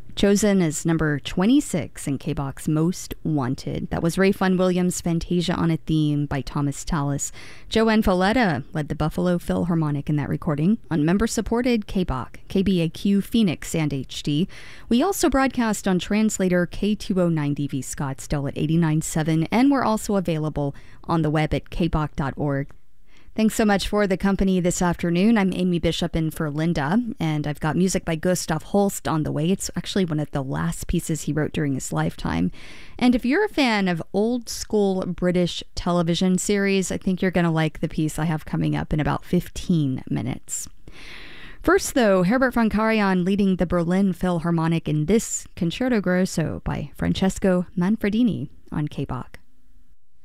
chosen as number 26 in K-Box Most Wanted. That was Ray Fun Williams' Fantasia on a Theme by Thomas Tallis. Joanne Folletta led the Buffalo Philharmonic in that recording on member-supported K-Bach, KBAQ Phoenix, and HD. We also broadcast on translator K209DV Scottsdale at 89.7, and we're also available on the web at kbach.org. Thanks so much for the company this afternoon. I'm Amy Bishop in for Linda, and I've got music by Gustav Holst on the way. It's actually one of the last pieces he wrote during his lifetime. And if you're a fan of old school British television series, I think you're going to like the piece I have coming up in about 15 minutes. First, though, Herbert von Karajan leading the Berlin Philharmonic in this Concerto Grosso by Francesco Manfredini on K-Bach.